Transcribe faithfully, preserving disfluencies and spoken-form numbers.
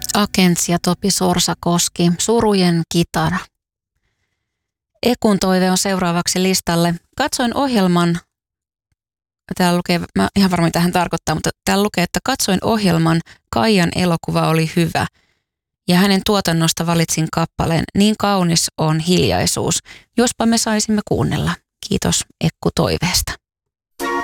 Akents ja Topi Sorsakoski, Surujen kitara. Ekun toive on seuraavaksi listalle. Katsoin ohjelman, täällä lukee, mä ihan varmaan tähän tarkoittaa, mutta täällä lukee, että katsoin ohjelman, Kaijan elokuva oli hyvä. Ja hänen tuotannosta valitsin kappaleen, Niin kaunis on hiljaisuus. Jospa me saisimme kuunnella. Kiitos Ekku toiveesta.